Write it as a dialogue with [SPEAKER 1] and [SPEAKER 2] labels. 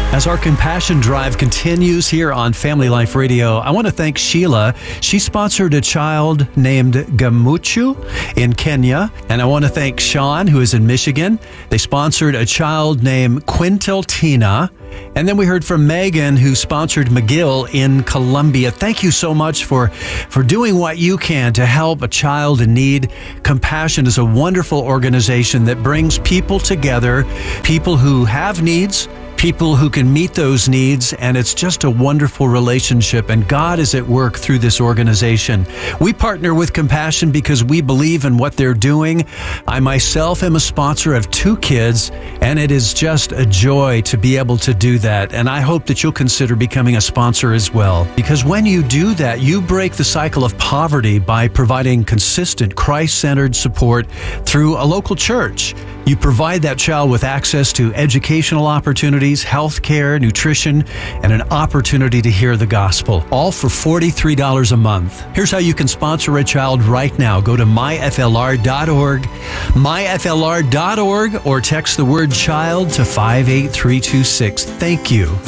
[SPEAKER 1] As our Compassion Drive continues here on Family Life Radio, I want to thank Sheila. She sponsored a child named Gamuchu in Kenya. And I want to thank Sean, who is in Michigan. They sponsored a child named Quintiltina. And then we heard from Megan, who sponsored McGill in Colombia. Thank you so much for doing what you can to help a child in need. Compassion is a wonderful organization that brings people together, people who have needs, people who can meet those needs, and it's just a wonderful relationship, and God is at work through this organization. We partner with Compassion because we believe in what they're doing. I myself am a sponsor of 2 kids, and it is just a joy to be able to do that, and I hope that you'll consider becoming a sponsor as well, because when you do that, you break the cycle of poverty by providing consistent Christ-centered support through a local church. You provide that child with access to educational opportunities, health care, nutrition, and an opportunity to hear the gospel, all for $43 a month. Here's how you can sponsor a child right now. Go to myflr.org, myflr.org, or text the word child to 58326. Thank you